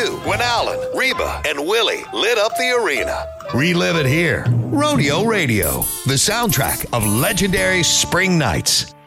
you when Alan, Reba, and Willie lit up the arena. Relive it here. Rodeo Radio, the soundtrack of legendary spring nights.